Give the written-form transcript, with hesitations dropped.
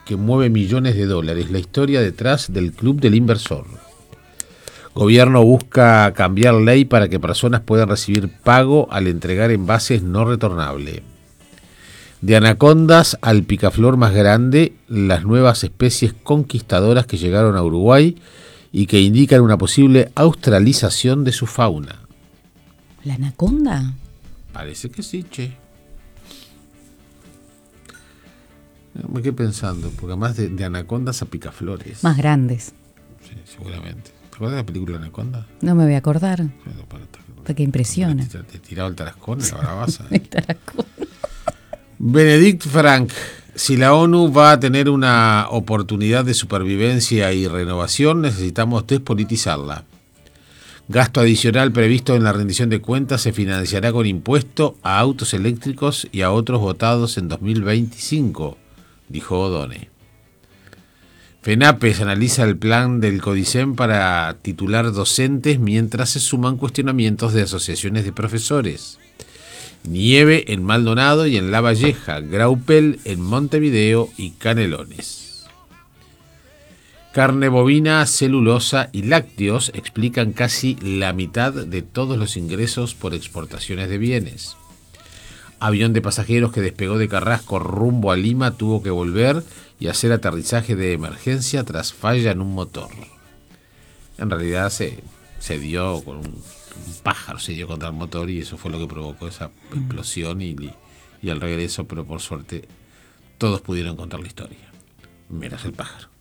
que mueve millones de dólares. La historia detrás del Club del Inversor. Gobierno busca cambiar ley para que personas puedan recibir pago al entregar envases no retornables. De anacondas al picaflor más grande, las nuevas especies conquistadoras que llegaron a Uruguay y que indican una posible australización de su fauna. ¿La anaconda? Parece que sí, che. Me quedé pensando, porque además de anacondas a picaflores. Más grandes. Sí, seguramente. ¿Te acuerdas de la película Anaconda? No me voy a acordar. Porque impresiona. Te tiraba el tarascón en la bravaza. El tarascón. Benedict Frank, si la ONU va a tener una oportunidad de supervivencia y renovación, necesitamos despolitizarla. Gasto adicional previsto en la rendición de cuentas se financiará con impuesto a autos eléctricos y a otros votados en 2025, dijo O'Donnell. FENAPES analiza el plan del CODICEM para titular docentes mientras se suman cuestionamientos de asociaciones de profesores. Nieve en Maldonado y en La Valleja, graupel en Montevideo y Canelones. Carne bovina, celulosa y lácteos explican casi la mitad de todos los ingresos por exportaciones de bienes. Avión de pasajeros que despegó de Carrasco rumbo a Lima tuvo que volver y hacer aterrizaje de emergencia tras falla en un motor. En realidad se dio con un pájaro, se dio contra el motor y eso fue lo que provocó esa explosión y el regreso, pero por suerte todos pudieron contar la historia, menos el pájaro.